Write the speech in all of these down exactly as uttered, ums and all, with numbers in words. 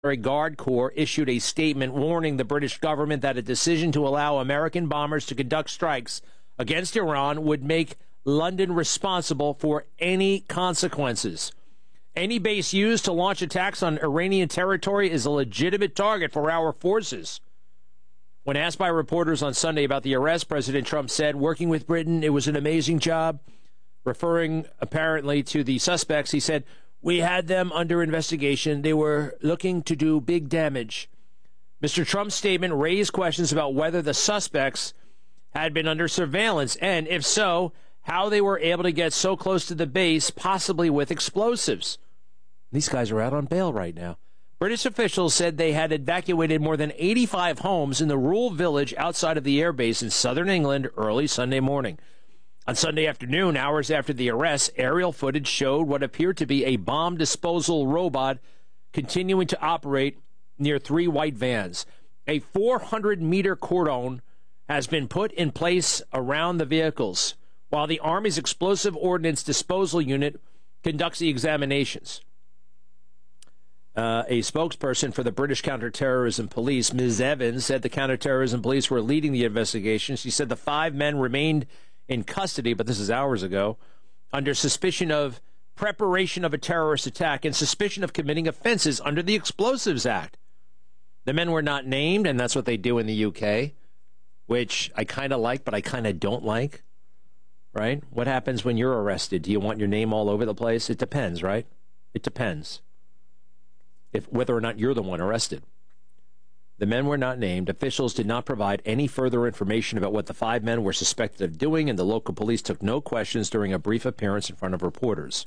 Guard Corps issued a statement warning the British government that a decision to allow American bombers to conduct strikes against Iran would make London responsible for any consequences. Any base used to launch attacks on Iranian territory is a legitimate target for our forces. When asked by reporters on Sunday about the arrest, President Trump said, working with Britain, it was an amazing job. Referring apparently to the suspects, he said, we had them under investigation. They were looking to do big damage. Mister Trump's statement raised questions about whether the suspects had been under surveillance and, if so, how they were able to get so close to the base, possibly with explosives. These guys are out on bail right now. British officials said they had evacuated more than eighty-five homes in the rural village outside of the airbase in southern England early Sunday morning. On Sunday afternoon, hours after the arrest, aerial footage showed what appeared to be a bomb disposal robot continuing to operate near three white vans. A four hundred meter cordon has been put in place around the vehicles, while the Army's Explosive Ordnance Disposal Unit conducts the examinations. Uh, a spokesperson for the British Counterterrorism Police, Miz Evans, said the counterterrorism police were leading the investigation. She said the five men remained in custody, but this is hours ago, under suspicion of preparation of a terrorist attack and suspicion of committing offenses under the Explosives Act. The men were not named, and that's what they do in the U K, which I kind of like, but I kind of don't like, right? What happens when you're arrested? Do you want your name all over the place? It depends, right? It depends. If whether or not you're the one arrested. The men were not named. Officials did not provide any further information about what the five men were suspected of doing, and the local police took no questions during a brief appearance in front of reporters.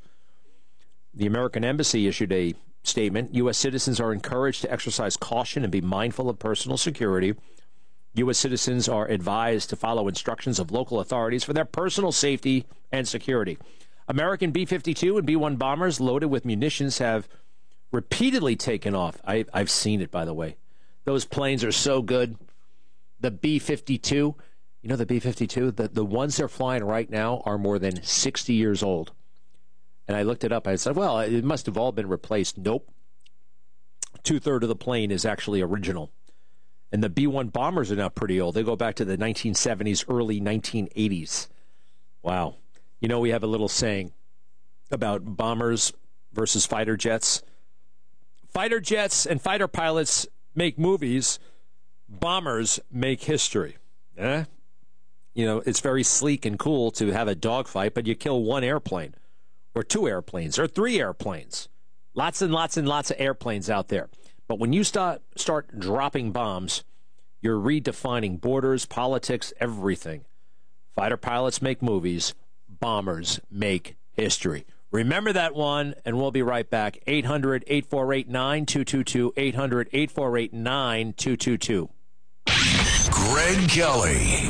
The American Embassy issued a statement. U S citizens are encouraged to exercise caution and be mindful of personal security. U S citizens are advised to follow instructions of local authorities for their personal safety and security. American B fifty-two and B one bombers loaded with munitions have repeatedly taken off. I, I've seen it, by the way. Those planes are so good. The B fifty-two, you know the B fifty-two? The, the ones they're flying right now are more than sixty years old. And I looked it up. I said, well, it must have all been replaced. Nope. Two-thirds of the plane is actually original. And the B one bombers are now pretty old. They go back to the nineteen seventies, early nineteen eighties. Wow. You know, we have a little saying about bombers versus fighter jets. Fighter jets and fighter pilots make movies. Bombers make history. Eh? You know, it's very sleek and cool to have a dogfight, but you kill one airplane or two airplanes or three airplanes. Lots and lots and lots of airplanes out there. But when you start, start dropping bombs, you're redefining borders, politics, everything. Fighter pilots make movies. Bombers make history. Remember that one, and we'll be right back. eight hundred, eight four eight, nine two two two, eight hundred, eight four eight, nine two two two. Greg Kelly.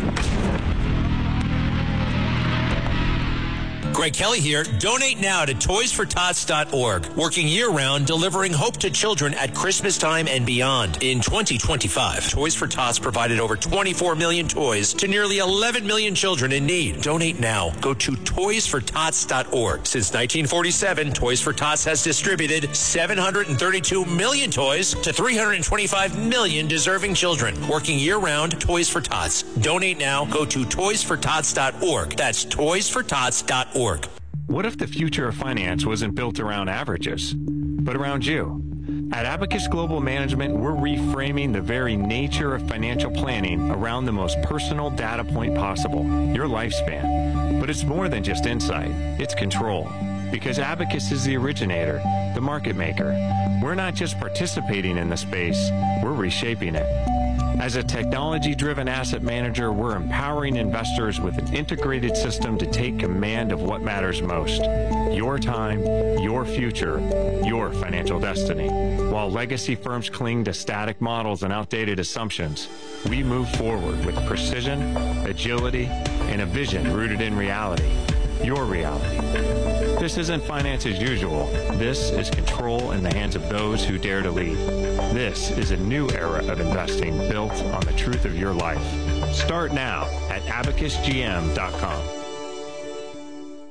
Greg Kelly here. Donate now to toys for tots dot org. Working year-round, delivering hope to children at Christmas time and beyond. In twenty twenty-five, Toys for Tots provided over twenty-four million toys to nearly eleven million children in need. Donate now. Go to toys for tots dot org. Since nineteen forty-seven, Toys for Tots has distributed seven hundred thirty-two million toys to three hundred twenty-five million deserving children. Working year-round, Toys for Tots. Donate now. Go to toys for tots dot org. That's toys for tots dot org. What if the future of finance wasn't built around averages, but around you? At Abacus Global Management, we're reframing the very nature of financial planning around the most personal data point possible, your lifespan. But it's more than just insight, it's control. Because Abacus is the originator, the market maker. We're not just participating in the space, we're reshaping it. As a technology-driven asset manager, we're empowering investors with an integrated system to take command of what matters most. Your time, your future, your financial destiny. While legacy firms cling to static models and outdated assumptions, we move forward with precision, agility, and a vision rooted in reality. Your reality. This isn't finance as usual. This is control in the hands of those who dare to lead. This is a new era of investing built on the truth of your life. Start now at abacus g m dot com.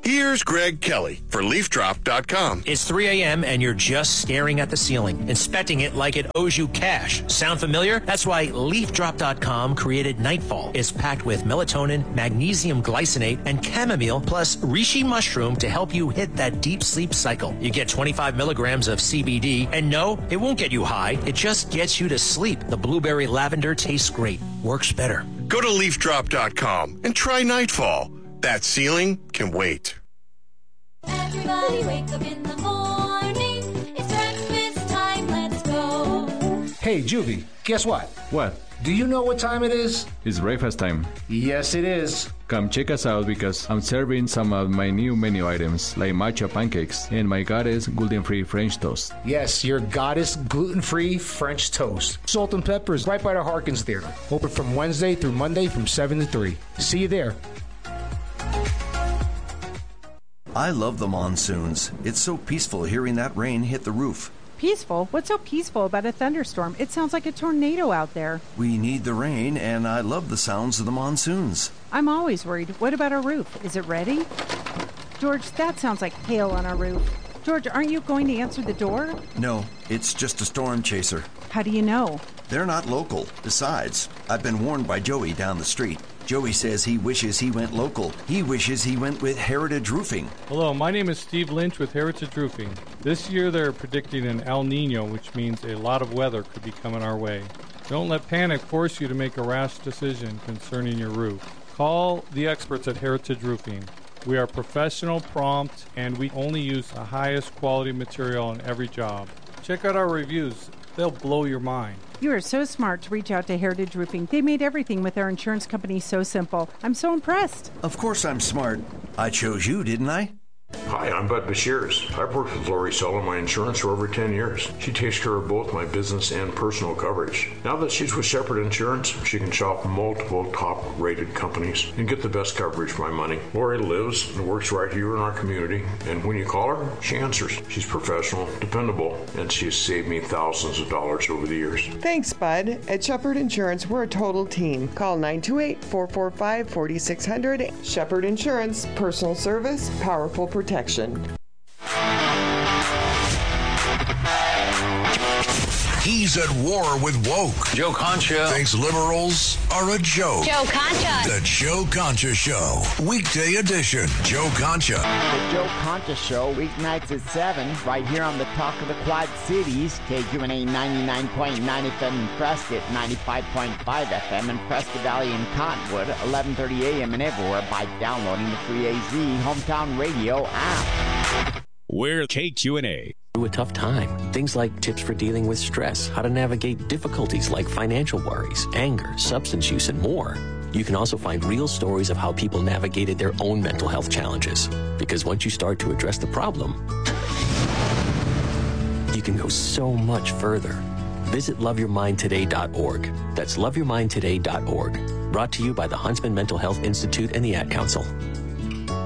Here's Greg Kelly for leaf drop dot com. It's three a.m. and you're just staring at the ceiling, inspecting it like it owes you cash. Sound familiar? That's why leaf drop dot com created Nightfall. It's packed with melatonin, magnesium glycinate, and chamomile, plus reishi mushroom to help you hit that deep sleep cycle. You get twenty-five milligrams of C B D, and no, it won't get you high. It just gets you to sleep. The blueberry lavender tastes great. Works better. Go to leaf drop dot com and try Nightfall. That ceiling can wait. Everybody wake up in the morning. It's breakfast time, let's go. Hey, Juvie, guess what? What? Do you know what time it is? It's breakfast time. Yes, it is. Come check us out because I'm serving some of my new menu items like matcha pancakes and my Goddess gluten-free French toast. Yes, your Goddess gluten-free French toast. Salt and Pepper is right by the Harkins Theater. Open from Wednesday through Monday from seven to three. See you there. I love the monsoons. It's so peaceful hearing that rain hit the roof. Peaceful? What's so peaceful about a thunderstorm? It sounds like a tornado out there. We need the rain, and I love the sounds of the monsoons. I'm always worried. What about our roof? Is it ready? George, that sounds like hail on our roof. George, aren't you going to answer the door? No, it's just a storm chaser. How do you know? They're not local. Besides, I've been warned by Joey down the street. Joey says he wishes he went local. He wishes he went with Heritage Roofing. Hello, my name is Steve Lynch with Heritage Roofing. This year they're predicting an El Nino, which means a lot of weather could be coming our way. Don't let panic force you to make a rash decision concerning your roof. Call the experts at Heritage Roofing. We are professional, prompt, and we only use the highest quality material on every job. Check out our reviews. They'll blow your mind. You are so smart to reach out to Heritage Roofing. They made everything with their insurance company so simple. I'm so impressed. Of course I'm smart. I chose you, didn't I? Hi, I'm Bud Bashirs. I've worked with Lori Sell on my insurance for over ten years. She takes care of both my business and personal coverage. Now that she's with Shepherd Insurance, she can shop multiple top-rated companies and get the best coverage for my money. Lori lives and works right here in our community, and when you call her, she answers. She's professional, dependable, and she's saved me thousands of dollars over the years. Thanks, Bud. At Shepherd Insurance, we're a total team. Call nine two eight, four four five, four six zero zero. Shepherd Insurance, personal service, powerful protection. He's at war with woke. Joe Concha thinks liberals are a joke. Joe Concha. The Joe Concha Show. Weekday edition. Joe Concha. The Joe Concha Show, weeknights at seven, right here on the Talk of the Quad Cities, K Q N A ninety-nine point nine F M in Prescott, ninety-five point five F M in Prescott Valley and Cottonwood, eleven thirty A M and everywhere by downloading the free A Z Hometown Radio app. We're K Q N A. Through a tough time. Things like tips for dealing with stress, how to navigate difficulties like financial worries, anger, substance use, and more. You can also find real stories of how people navigated their own mental health challenges. Because once you start to address the problem, you can go so much further. Visit love your mind today dot org. That's love your mind today dot org. Brought to you by the Huntsman Mental Health Institute and the Ad Council.